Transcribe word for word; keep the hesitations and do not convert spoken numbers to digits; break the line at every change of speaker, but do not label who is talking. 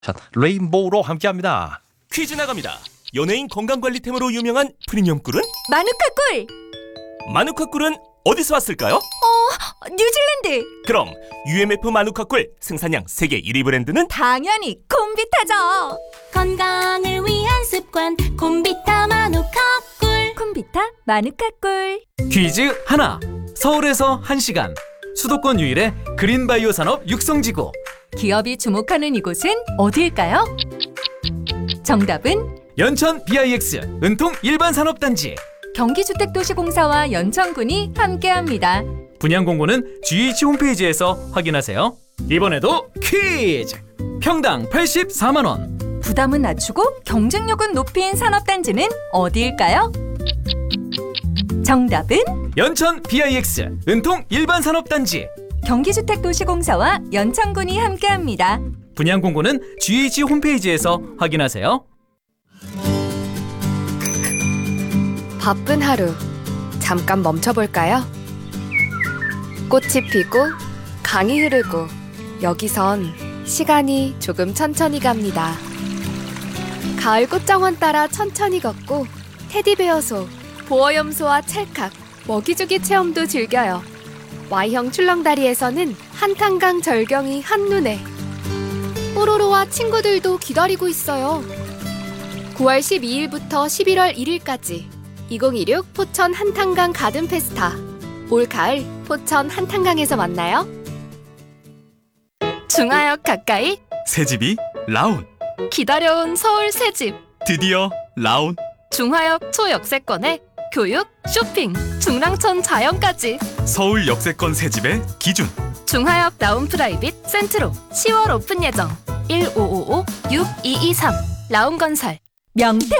자, 레인보우로 함께합니다.
퀴즈 나갑니다. 연예인 건강관리템으로 유명한 프리미엄 꿀은?
마누카 꿀!
마누카 꿀은 어디서 왔을까요?
어, 뉴질랜드!
그럼 유엠에프 마누카 꿀 생산량 세계 일 위 브랜드는?
당연히 콤비타죠!
건강을 위한 습관 콤비타 마누카 꿀.
콤비타 마누카 꿀.
퀴즈 하나. 서울에서 한 시간. 수도권 유일의 그린바이오 산업 육성지구.
기업이 주목하는 이곳은 어디일까요? 정답은
연천 비아이엑스 은통 일반산업단지.
경기주택도시공사와 연천군이 함께합니다.
분양 공고는 지에이치 홈페이지에서 확인하세요. 이번에도 퀴즈! 평당 팔십사만 원.
부담은 낮추고 경쟁력은 높인 산업단지는 어디일까요? 정답은
연천 비아이엑스 은통 일반산업단지.
경기주택도시공사와 연천군이 함께합니다.
분양 공고는 지에이치 홈페이지에서 확인하세요.
바쁜 하루, 잠깐 멈춰볼까요? 꽃이 피고 강이 흐르고 여기선 시간이 조금 천천히 갑니다. 가을 꽃정원 따라 천천히 걷고 테디베어 소, 보어염소와 찰칵, 먹이주기 체험도 즐겨요. Y형 출렁다리에서는 한탄강 절경이 한눈에. 뽀로로와 친구들도 기다리고 있어요. 구월 십이일부터 십일월 일일까지 이천이십육 포천 한탄강 가든 페스타. 올 가을 포천 한탄강에서 만나요. 중화역 가까이
새집이 라운.
기다려온 서울 새집.
드디어 라운.
중화역 초역세권에 교육, 쇼핑, 중랑천 자연까지.
서울 역세권 새집의 기준.
중화역 라운 프라이빗 센트로 시월 오픈 예정. 일오오오 육이이삼 라운건설.
명태